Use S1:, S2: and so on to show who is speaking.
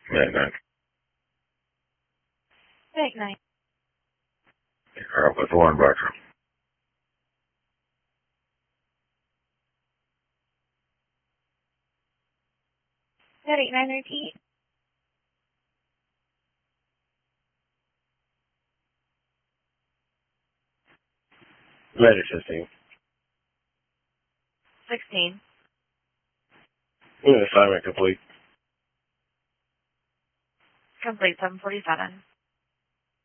S1: Night.
S2: Night.
S1: All right, 1 bathroom.
S2: That 89 repeat.
S1: Later, 15.
S2: 16.
S1: Assignment complete.
S2: Complete 747.